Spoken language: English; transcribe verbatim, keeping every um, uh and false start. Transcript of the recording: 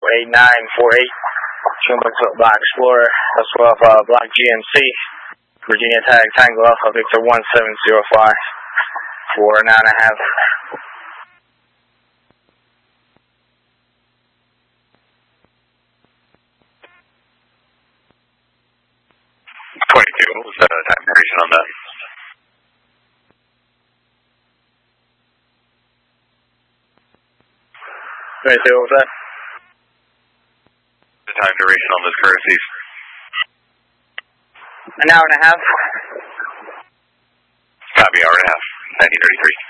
eight nine four eight. Schumann Black Explorer, that's twelve uh, Block G M C. Virginia Tag Tango Alpha Victor one seven zero five for nine and a half. twenty-two, what was the time duration on that? twenty-two, what was that? The time duration on those courtesies? An hour and a half. Copy, hour and a half, nineteen thirty-three.